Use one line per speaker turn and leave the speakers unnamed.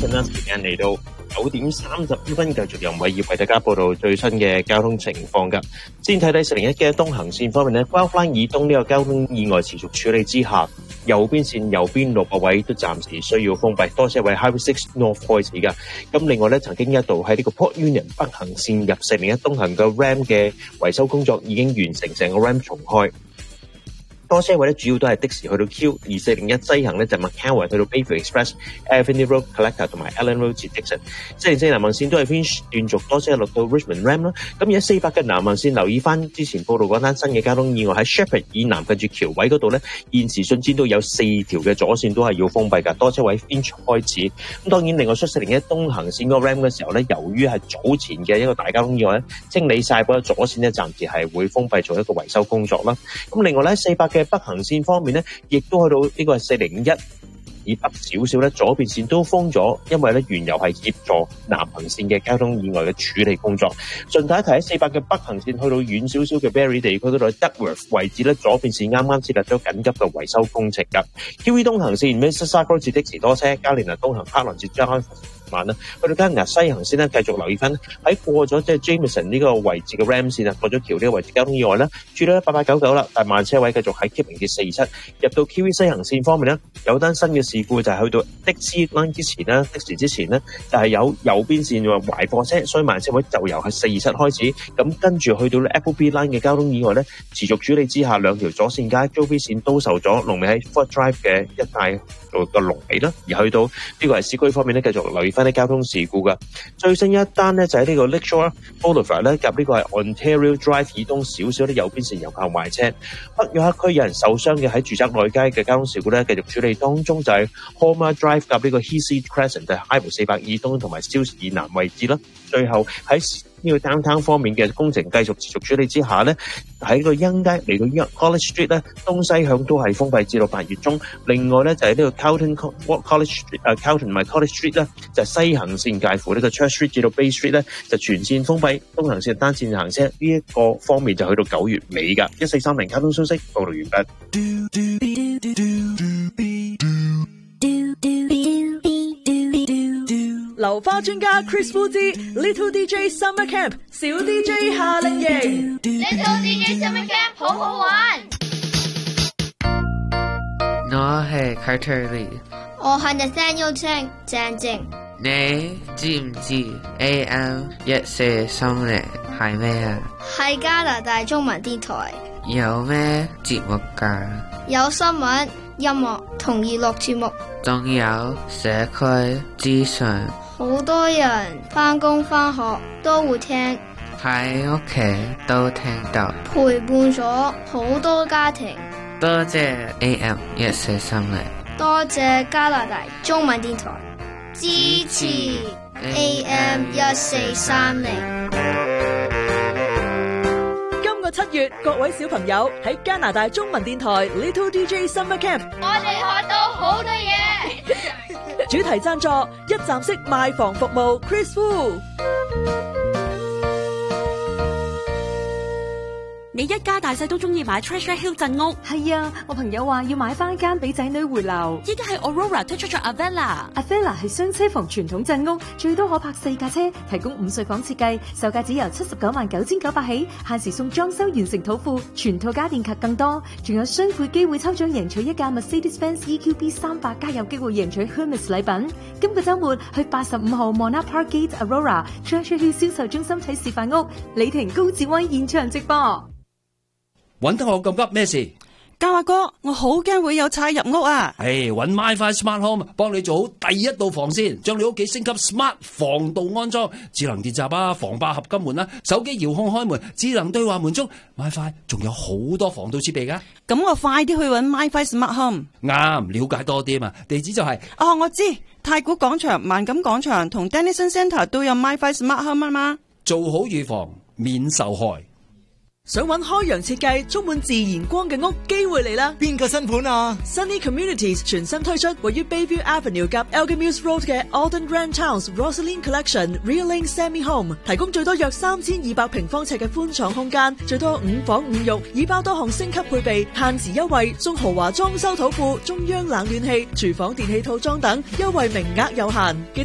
Station 啦，時間嚟到9點31分，繼續由偉業為大家報道最新嘅交通情況㗎。先睇睇401嘅東行線方面咧 ，Guelph Line 以東呢個交通意外持續處理之下，右邊線右邊6個位都暫時需要封閉，多車位 Highway 6 North 開始㗎。咁另外咧，曾經一度喺呢個 Port Union 北行線入401東行嘅 RAM 嘅維修工作已經完成，成個 RAM 重開。多車位咧，主要都係的士去到 Q， 而401西行咧就 McCowan 去到 Bayview Express、Avenue Road Collector 同埋 Allen Road 至 Dixon。404南行線都係偏斷續多車落到 Richmond Ram 啦。咁而家400嘅南行線留意翻之前報道嗰單新嘅交通意外喺 Shepherd 以南近住橋位嗰度咧，現時進展到有4條嘅左線都係要封閉㗎，多車位偏開始。咁當然另外出401東行線嗰個 Ram 嘅時候咧，由於係早前嘅一個大交通意外咧，清理晒嗰個左線咧，暫時係會封閉做一個維修工作啦。咁另外咧400嘅北行線方面咧，亦都去到呢個係401以北少少咧，左邊線都封咗，因為咧原由係協助南行線嘅交通意外嘅處理工作。順帶一提喺400嘅北行線去到遠少少嘅 Berry 地區嗰度 Duckworth 位置咧，左邊線啱啱設立咗緊急嘅維修工程㗎。QE 東行線 Mississauga 至的士多車，加連拿東行克蘭至將慢啦，去到加拿大西行線咧，繼續留意翻喺過咗即係 Jameson 呢個位置嘅 Ram 線啊，過咗橋呢個位置交通意外啦，處理8899啦，但慢車位繼續喺 Kipping 嘅47。入到 QE 西行線方面咧，有單新嘅事故就係去到的士 line 之前啦，的士之前咧就係有右邊線話壞貨車，所以慢車位就由係47開始，咁跟住去到 Appleby line 嘅交通意外咧，持續處理之下，兩條左線街 JB 線都受阻，龍尾喺 Fort Drive 嘅一帶做個龍尾啦，而去到呢個係市區方面咧，繼續留意翻啲交通事故噶。最新一單咧就喺呢個 Lakeshore Boulevard 咧，夾呢個係 Ontario Drive 以東少少啲右邊線右靠壞車。北約克區有人受傷嘅喺住宅內街嘅交通事故咧，繼續處理當中，就係 Homer Drive 夾呢個 Heath Crescent 嘅 Highway 400以東同埋 Steeles 以南位置啦。最後喺呢個 downtown 方面嘅工程繼續持續處理之下咧，喺個欣街嚟到 College Street 咧，東西向都係封閉至到8月中。另外咧就係呢個 Carlton College Carlton 同埋 College Street 咧，就係西行線介乎呢個 Church Street 至到 Bay Street 咧，就全線封閉，東行線單線行車呢一個方面就去到9月尾㗎。1430交通消息報道完畢。
流花專家 Chris Fu 之 Little DJ Summer Camp 小 DJ 夏令營
Little DJ Summer Camp 好好玩。
我係 Carter Lee，
我係 Nathaniel Cheng 鄭靜。
你知唔知 AM1430係咩啊？
係加拿大中文電台。
有咩節目㗎？
有新聞、音樂同娛樂節目，
仲有社區資訊。
好多人返工返學都會聽，
喺屋企都聽到，
陪伴咗好多家庭。
多謝 AM1430，
多謝加拿大中文電台支持 AM1430。
今個7月，各位小朋友喺加拿大中文電台 Little DJ Summer Camp，
我哋學到好多嘢。
主題贊助一站式賣房服務 Chris Fu。
你一家大細都中意買 Treasure Hill 鎮屋。
係啊，我朋友話要買翻間俾仔女回流。
依家係 Aurora 推出咗 Avella
係雙車房傳統鎮屋，最多可泊4架車，提供5睡房設計，售價只由799900起，限時送裝修完成土庫，全套家電及更多，仲有雙倍機會抽獎贏取一架 Mercedes-Benz EQB 300，加有機會贏取 Hermes 禮品。今個週末去85號 Mona Park Gate Aurora Treasure Hill 銷售中心睇示範屋，李婷高志威現場直播。
揾得我咁急咩事？
嘉華哥，我好驚會有賊入屋啊！
揾 MyFi Smart Home 幫你做好第一道防線，將你屋企升級 Smart 防盜安裝，智能電閘啊，防爆合金門啊，手機遙控開門，智能對話門鐘 MyFi 仲有好多防盜設備噶。
咁我快啲去揾 MyFi Smart Home。
啱，了解多啲嘛，地址就係
我知太古廣場、萬錦廣場同 Dennison Centre 都有 MyFi Smart Home 啊嘛。
做好預防，免受害。
想揾開揚設計充滿自然光嘅屋，機會嚟啦！
邊個新盤啊？
Sunny Communities 全新推出位於 Bayview Avenue 夾 Elgin-Mills Road 嘅 Alden Grand Towns Rosaline Collection Real Link Semi Home， 提供最多約3200平方尺嘅寬敞空間，最多5房5浴，已包多項升級配備，限時優惠，送豪華裝修土庫、中央冷暖氣、廚房電器套裝等，優惠名額有限。